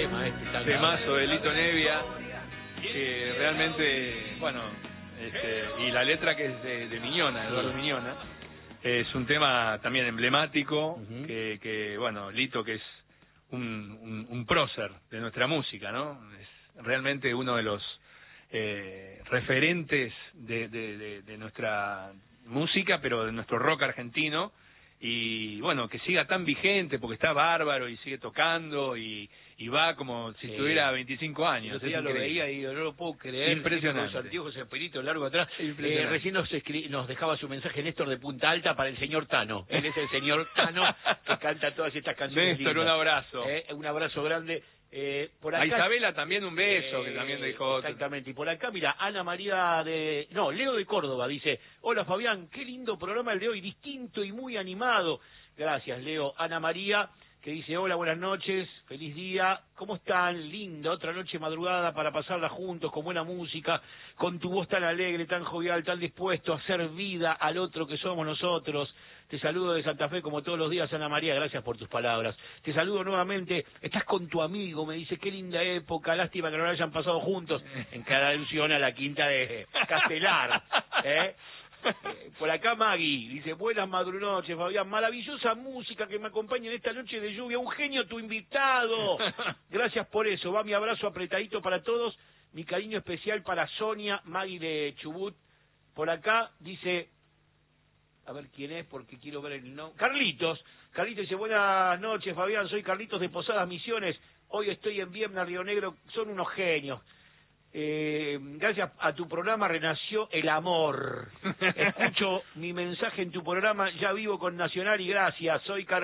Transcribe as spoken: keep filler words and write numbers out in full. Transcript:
tema este tan temazo de Lito Nevia, que realmente, bueno, este, y la letra que es de, de Miñona, Eduardo Sí. Miñona, es un tema también emblemático, Uh-huh. que, que, bueno, Lito, que es un, un, un prócer de nuestra música, ¿no? Es realmente uno de los eh, referentes de, de, de, de nuestra música, pero de nuestro rock argentino, y bueno, que siga tan vigente porque está bárbaro y sigue tocando y, y va como si Sí. tuviera veinticinco años. El otro Es día lo increíble. veía y digo, no lo puedo creer. Impresionante. Con los anteojos, el pelito largo atrás. Impresionante. Eh, recién nos, escri- nos dejaba su mensaje Néstor de Punta Alta para el señor Tano. Él es el señor Tano que canta todas estas canciones. Néstor, lindas. un abrazo. Eh, un abrazo grande. Eh, por acá, A Isabela también un beso, eh, que también dejó. Exactamente. Y por acá, mira, Ana María de... No, Leo de Córdoba dice, hola Fabián, qué lindo programa el de hoy, distinto y muy animado. Gracias, Leo. Ana María, que dice, hola, buenas noches, feliz día, ¿cómo están? Linda, otra noche madrugada para pasarla juntos, con buena música, con tu voz tan alegre, tan jovial, tan dispuesto a hacer vida al otro que somos nosotros. Te saludo de Santa Fe como todos los días, Ana María, gracias por tus palabras. Te saludo nuevamente, estás con tu amigo, me dice, qué linda época, lástima que no la hayan pasado juntos, en cada alusión a la quinta de Castelar, ¿eh? Eh, por acá Maggie dice, buenas madrunoches Fabián, maravillosa música que me acompaña en esta noche de lluvia, un genio tu invitado, gracias por eso, va mi abrazo apretadito para todos, mi cariño especial para Sonia, Maggie de Chubut. Por acá dice, a ver quién es porque quiero ver el nombre, Carlitos, Carlitos dice, buenas noches Fabián, soy Carlitos de Posadas Misiones, hoy estoy en Viedma, Río Negro, son unos genios. Eh, gracias a tu programa renació el amor. Escucho mi mensaje en tu programa, ya vivo con Nacional y gracias. Soy Car